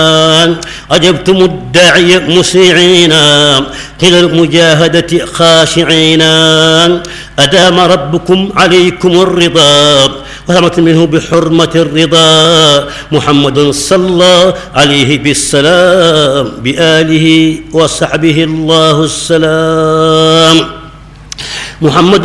أجبتم الداعي مسيعين إلى المجاهدة خاشعين. أدام ربكم عليكم الرضا ورحمة منه بحرمة الرضا. محمد صلى عليه بالسلام بآله وصحبه الله السلام. محمد